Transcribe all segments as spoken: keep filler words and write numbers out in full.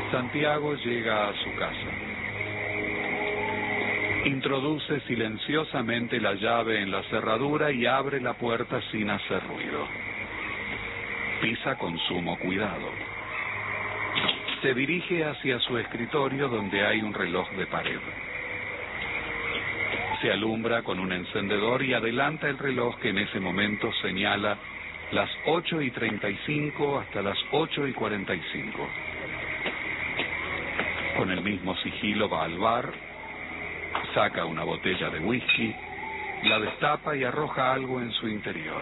Santiago llega a su casa. Introduce silenciosamente la llave en la cerradura y abre la puerta sin hacer ruido. Pisa con sumo cuidado. Se dirige hacia su escritorio donde hay un reloj de pared. Se alumbra con un encendedor y adelanta el reloj que en ese momento señala las ocho y treinta y cinco hasta las ocho y cuarenta y cinco. Con el mismo sigilo va al bar, saca una botella de whisky, la destapa y arroja algo en su interior.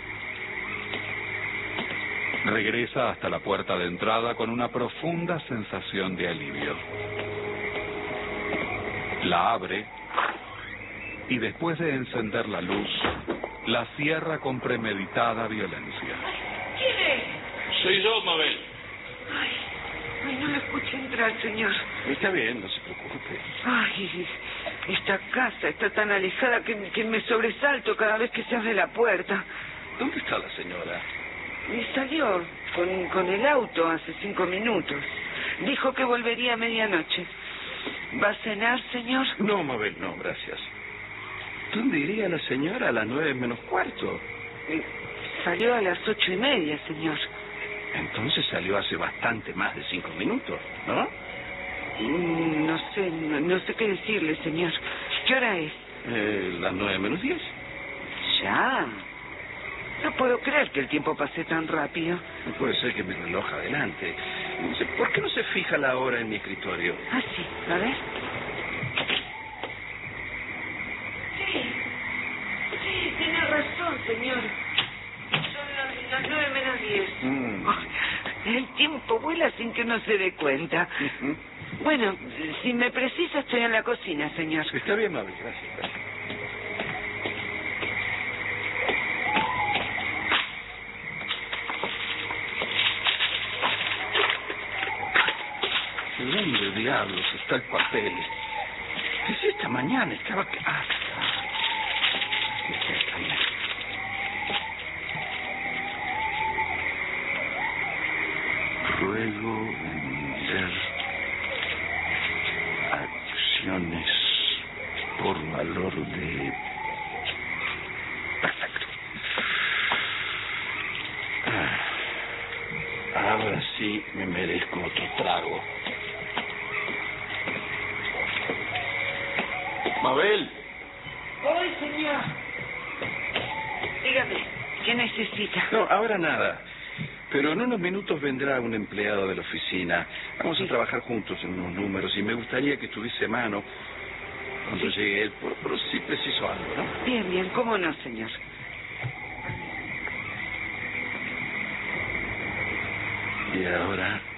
Regresa hasta la puerta de entrada con una profunda sensación de alivio. La abre y después de encender la luz, la cierra con premeditada violencia. ¿Quién es? Soy yo, Mabel. Ay, ay, no lo escuché entrar, señor. Está bien, no se preocupe. Ay, esta casa está tan alejada que, que me sobresalto cada vez que se abre la puerta. ¿Dónde está la señora? Y salió con, con el auto hace cinco minutos. Dijo que volvería a medianoche. ¿Va a cenar, señor? No, Mabel, no, gracias. ¿Dónde iría la señora a las nueve menos cuarto? Eh, Salió a las ocho y media, señor. Entonces salió hace bastante más de cinco minutos, ¿no? Mm, No sé, no, no sé qué decirle, señor. ¿Qué hora es? Eh, las nueve menos diez. Ya. No puedo creer que el tiempo pase tan rápido. No puede ser que mi reloj adelante. ¿Por qué no se fija la hora en mi escritorio? Ah, sí. A ver. Sí. Sí, tiene razón, señor. Son las, las nueve menos diez. Mm. Oh, el tiempo vuela sin que uno se dé cuenta. Uh-huh. Bueno, si me precisa, estoy en la cocina, señor. Está bien, Mabel, gracias, gracias. ¿Dónde diablos está el papel? ¿Qué es esta mañana? Estaba... Ah, está, está bien. Ruego vender acciones por valor de... Perfecto. Ah, ahora sí me merezco otro trago. Mabel. Voy, señor. Dígame, ¿qué necesita? No, ahora nada. Pero en unos minutos vendrá un empleado de la oficina. Vamos Sí. a trabajar juntos en unos números y me gustaría que estuviese a mano cuando Sí. llegue él, por, por si preciso algo, ¿no? Bien, bien, ¿cómo no, señor? Y ahora